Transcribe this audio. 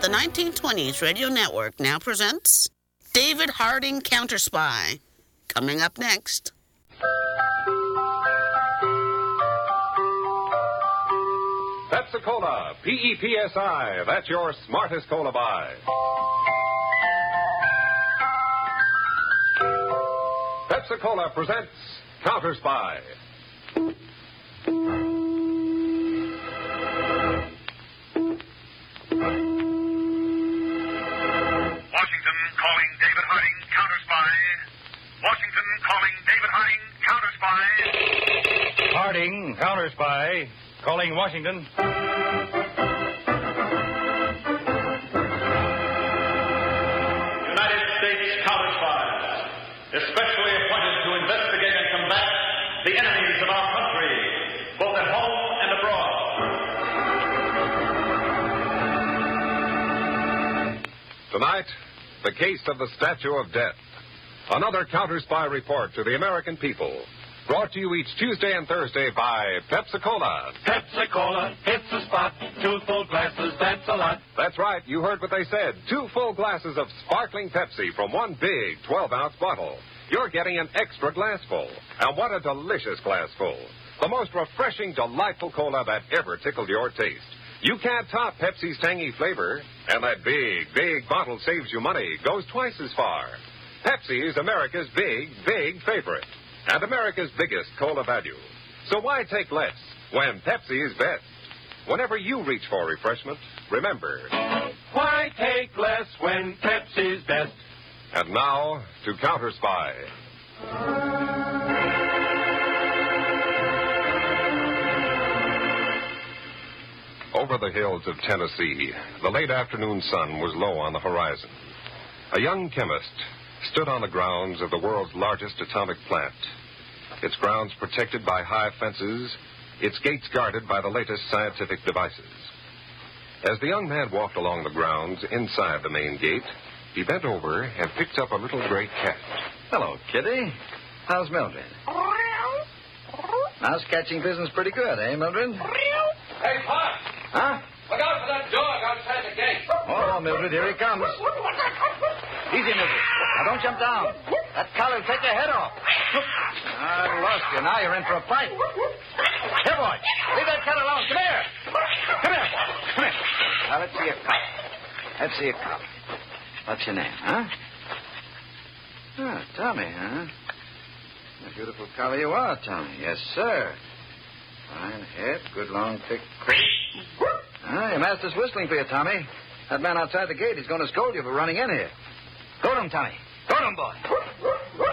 The 1920s Radio Network now presents David Harding Counter Spy. Coming up next. Pepsi-Cola, P-E-P-S-I. That's your smartest cola buy. Pepsi-Cola presents Counter Spy. Washington calling David Harding, Counter Spy. Washington calling David Harding, Counter Spy. Harding, Counter Spy, calling Washington. United States Counter Spies, especially appointed to investigate and combat the enemies of our country, both at home and abroad. Tonight, the case of the Statue of Death. Another Counter Spy report to the American people. Brought to you each Tuesday and Thursday by Pepsi-Cola. Pepsi-Cola, hits the spot. 2 full glasses, that's a lot. That's right, you heard what they said. 2 full glasses of sparkling Pepsi from one big 12-ounce bottle. You're getting an extra glassful. And what a delicious glassful. The most refreshing, delightful cola that ever tickled your taste. You can't top Pepsi's tangy flavor, and that big bottle saves you money, goes twice as far. Pepsi is America's big favorite, and America's biggest cola value. So why take less when Pepsi is best? Whenever you reach for refreshment, remember, Why take less when Pepsi's best? and now to Counter Spy. Over the hills of Tennessee, the late afternoon sun was low on the horizon. A young chemist stood on the grounds of the world's largest atomic plant. Its grounds protected by high fences, its gates guarded by the latest scientific devices. As the young man walked along the grounds inside the main gate, he bent over and picked up a little gray cat. Hello, Kitty. How's Mildred? Mouse catching business pretty good, eh, Mildred? Hey, Pop! Huh? Look out for that dog outside the gate. Oh, Mildred, here he comes. Easy, Mildred. Now, don't jump down. That collar will take your head off. I lost you. Now you're in for a fight. Here, boy. Leave that cat alone. Come here. Come here, boy. Come here. Now, let's see your collar. Let's see your collar. What's your name, huh? Oh, Tommy, huh? A beautiful collar you are, Tommy. Yes, sir. Fine head, good long, thick coat. Your master's whistling for you, Tommy. That man outside the gate is going to scold you for running in here. Go to him, Tommy. Go to him, boy.